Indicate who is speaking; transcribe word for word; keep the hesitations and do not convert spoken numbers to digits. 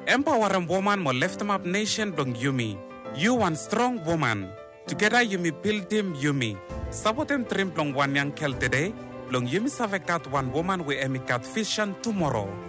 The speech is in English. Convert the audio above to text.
Speaker 1: Empower a woman mo lift him up nation blong Yumi. You one strong woman. Together Yumi build him Yumi. Sabotem trim blong one young kel today. Blong Yumi savek that one woman we emikat vision tomorrow.